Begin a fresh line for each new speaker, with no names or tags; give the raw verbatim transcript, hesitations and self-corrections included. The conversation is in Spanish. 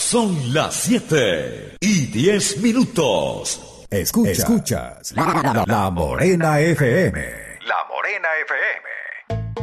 Son las siete y diez minutos.
Escuchas, Escuchas la, la, la Morena F M.
La Morena F M.